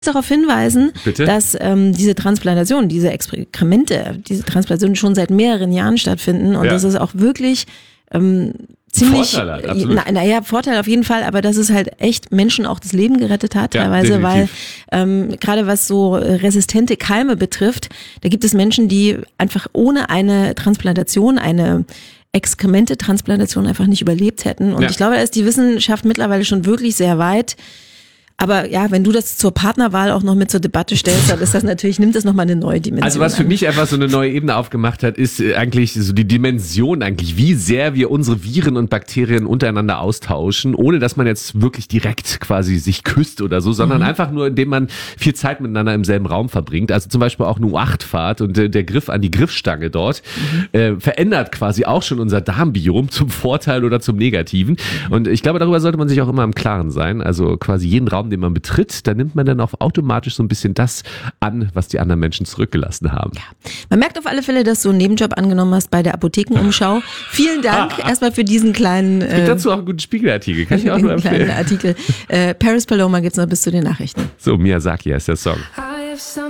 darauf hinweisen, Bitte? dass diese Transplantation, diese Experimente, diese Transplantation schon seit mehreren Jahren stattfinden und das ist auch wirklich ziemlich, Vorteil hat, absolut. naja, Vorteil auf jeden Fall, aber dass es halt echt Menschen auch das Leben gerettet hat teilweise, definitiv. weil gerade was so resistente Keime betrifft, da gibt es Menschen, die einfach ohne eine Transplantation, eine Exkremente-Transplantation einfach nicht überlebt hätten und ich glaube, da ist die Wissenschaft mittlerweile schon wirklich sehr weit. Aber ja, wenn du das zur Partnerwahl auch noch mit zur Debatte stellst, dann ist das natürlich, nimmt das nochmal eine neue Dimension. Also was für mich einfach so eine neue Ebene aufgemacht hat, ist eigentlich so die Dimension eigentlich, wie sehr wir unsere Viren und Bakterien untereinander austauschen, ohne dass man jetzt wirklich direkt quasi sich küsst oder so, sondern einfach nur, indem man viel Zeit miteinander im selben Raum verbringt. Also zum Beispiel auch eine U8-Fahrt und der Griff an die Griffstange dort verändert quasi auch schon unser Darmbiom zum Vorteil oder zum Negativen. Und ich glaube, darüber sollte man sich auch immer im Klaren sein. Also quasi jeden Raum, den man betritt, da nimmt man dann auch automatisch so ein bisschen das an, was die anderen Menschen zurückgelassen haben. Ja. Man merkt auf alle Fälle, dass du einen Nebenjob angenommen hast bei der Apothekenumschau. Vielen Dank erstmal für diesen kleinen... Es gibt dazu auch einen guten Spiegelartikel, kann ich auch nur empfehlen. Artikel. Paris Paloma gibt's noch bis zu den Nachrichten. So, Miyazaki heißt der Song.